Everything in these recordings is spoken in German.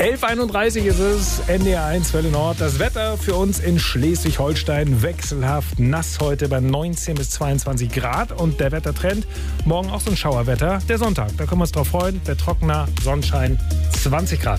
11:31 ist es, NDR 1 Welle Nord. Das Wetter für uns in Schleswig-Holstein wechselhaft nass heute bei 19 bis 22 Grad. Und der Wettertrend, morgen auch so ein Schauerwetter. Der Sonntag, da können wir uns drauf freuen. Wird trockener, Sonnenschein, 20 Grad.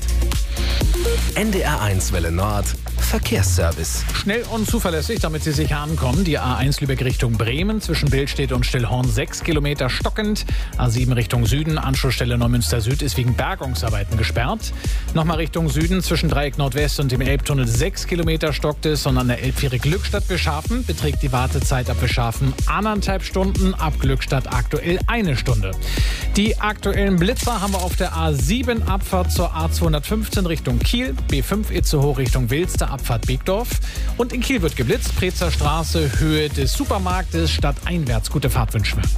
NDR 1 Welle Nord, Verkehrsservice. Schnell und zuverlässig, damit Sie sicher ankommen. Die A1 Lübeck Richtung Bremen zwischen Billstedt und Stillhorn 6 Kilometer stockend. A7 Richtung Süden, Anschlussstelle Neumünster Süd ist wegen Bergungsarbeiten gesperrt. Nochmal Richtung Süden zwischen Dreieck Nordwest und dem Elbtunnel 6 Kilometer stockt es. Und an der Elbfähre Glückstadt-Beschafen beträgt die Wartezeit ab Beschafen 1,5 Stunden, ab Glückstadt aktuell 1 Stunde. Die aktuellen Blitzer haben wir auf der A7 Abfahrt zur A215 Richtung Kiel, B5 Itzehoe Richtung Wilster, Abfahrt Begdorf. Und in Kiel wird geblitzt, Prezer Straße, Höhe des Supermarktes, stadteinwärts. Gute Fahrt wünschen wir.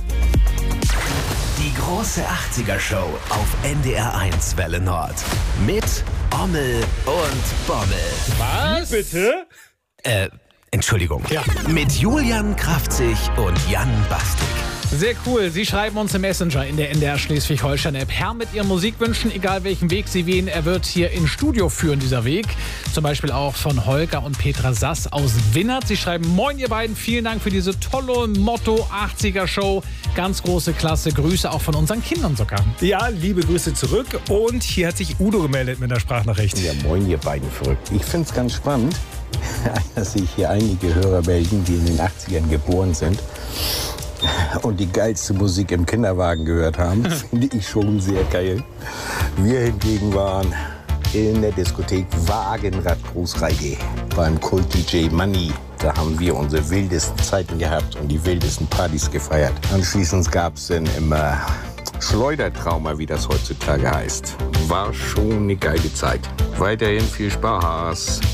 Die große 80er-Show auf NDR 1 Welle Nord. Mit Ommel und Bommel. Was? Bitte? Entschuldigung. Ja. Mit Julian Kraftzig und Jan Bastik. Sehr cool. Sie schreiben uns im Messenger in der NDR Schleswig-Holstein-App. Herr mit Ihren Musikwünschen, egal welchen Weg Sie wählen, er wird hier ins Studio führen, dieser Weg. Zum Beispiel auch von Holger und Petra Sass aus Winnert. Sie schreiben, moin ihr beiden, vielen Dank für diese tolle Motto-80er-Show. Ganz große Klasse. Grüße auch von unseren Kindern sogar. Ja, liebe Grüße zurück. Und hier hat sich Udo gemeldet mit einer Sprachnachricht. Ja, moin ihr beiden verrückt. Ich finde es ganz spannend, dass sich hier einige Hörer melden, die in den 80ern geboren sind und die geilste Musik im Kinderwagen gehört haben. Finde ich schon sehr geil. Wir hingegen waren in der Diskothek Wagenrad Großreige beim Kult-DJ Money. Da haben wir unsere wildesten Zeiten gehabt und die wildesten Partys gefeiert. Anschließend gab es dann immer Schleudertrauma, wie das heutzutage heißt. War schon eine geile Zeit. Weiterhin viel Spaß.